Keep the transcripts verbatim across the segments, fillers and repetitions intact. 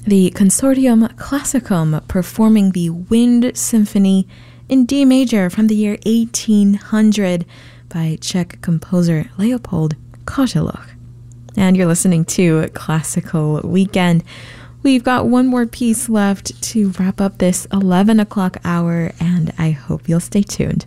the Consortium Classicum performing the Wind Symphony in D major from the year eighteen hundred by Czech composer Leopold Kozeluch. And you're listening to Classical Weekend. We've got one more piece left to wrap up this eleven o'clock hour, and I hope you'll stay tuned.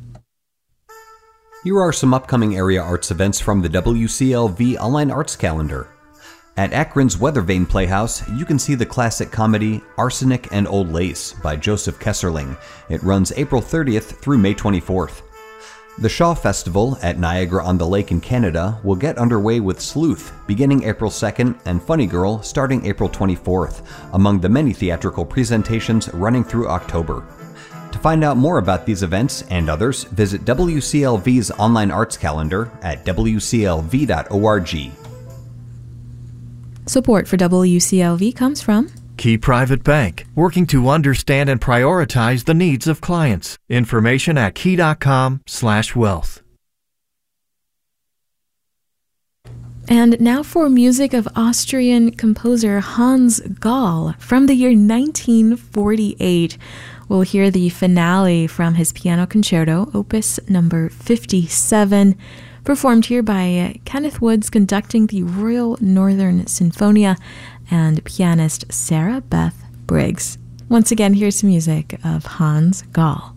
Here are some upcoming area arts events from the W C L V Online Arts Calendar. At Akron's Weathervane Playhouse, you can see the classic comedy Arsenic and Old Lace by Joseph Kesserling. It runs April thirtieth through May twenty-fourth. The Shaw Festival at Niagara-on-the-Lake in Canada will get underway with Sleuth beginning April second and Funny Girl starting April twenty-fourth, among the many theatrical presentations running through October. To find out more about these events and others, visit W C L V's online arts calendar at w c l v dot org. Support for W C L V comes from Key Private Bank, working to understand and prioritize the needs of clients. Information at key.com slash wealth. And now for music of Austrian composer Hans Gall from the year nineteen forty-eight. We'll hear the finale from his piano concerto, opus number fifty-seven, performed here by Kenneth Woods conducting the Royal Northern Sinfonia and pianist Sarah Beth Briggs. Once again, here's music of Hans Gall.